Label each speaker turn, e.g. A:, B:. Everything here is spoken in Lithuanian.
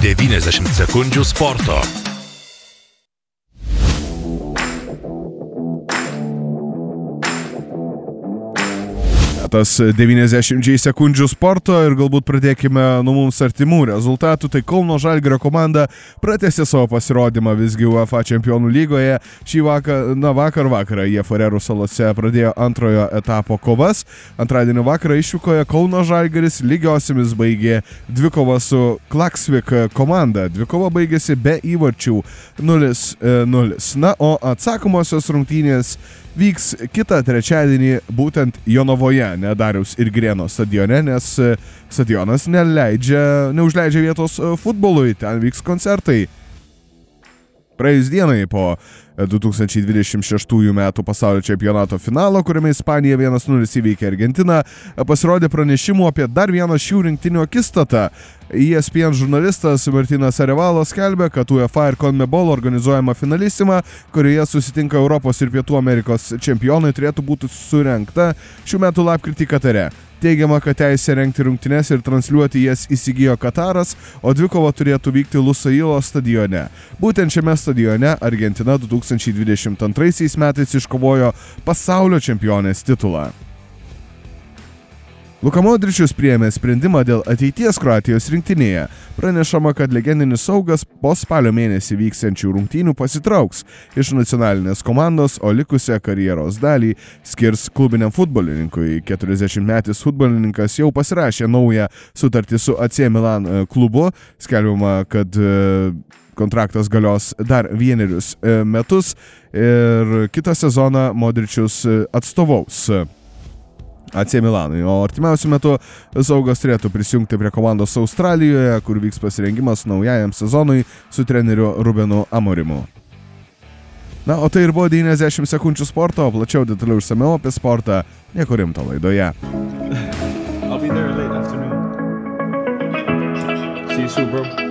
A: 90 sekundžių sporto.
B: Tas 90 sekundžių sporto ir galbūt pradėkime nuo mums artimų rezultatų. Tai Kauno Žalgirio komanda pratęsė savo pasirodymą visgi UEFA Čempionų lygoje. Vakar vakarą jie Farerų salose pradėjo antrojo etapo kovas. Antradienio vakarą išvykoje Kauno Žalgiris lygiosiamis baigė dvikovą su Klaksvik komanda. Dvikova baigėsi be įvarčių 0-0. Na, o atsakomosios rungtynės vyks kitą trečiadienį būtent Jonavoje, ne Dariaus ir Girėno stadione, nes stadionas neužleidžia vietos futbolui, ten vyks koncertai. Praėjus dienai po 2026 metų pasaulio čempionato finalo, kuriame Ispanija 1-0 įveikė Argentiną, pasirodė pranešimų apie dar vieną šių rinktinių akistatą. ESPN žurnalistas Martinas Arevalas skelbė, kad UEFA ir CONMEBOL organizuojama finalisima, kurioje susitinka Europos ir Pietų Amerikos čempionai, turėtų būti surengta šių metų lapkritį Katare. Teigiama, kad teisę rengti rungtynes ir transliuoti jas įsigijo Kataras, o dvikova turėtų vykti Lusailo stadione. Būtent šiame stadione Argentina 2022 metais iškovojo pasaulio čempionės titulą. Luka Modričius priėmė sprendimą dėl ateities Kroatijos rinktinėje. Pranešama, kad legendinis saugas po spalio mėnesį vyksiančių rungtynių pasitrauks iš nacionalinės komandos, o likusią karjeros dalį skirs klubiniam futbolininkui. 40-metis futbolininkas jau pasirašė naują sutartį su AC Milan klubu. Skelbiama, kad kontraktas galios dar 1 metus ir kitą sezoną Modričius atstovaus AC Milanui, o artimiausiu metu saugas turėtų prisijungti prie komandos Australijoje, kur vyks pasirengimas naujajam sezonui su treneriu Rubenu Amorimu. Na, o tai ir buvo 90 sekundžių sporto, o plačiau detaliau išsamiau apie sportą Nieko rimto laidoje.
C: I'll be there late afternoon. See you soon, bro.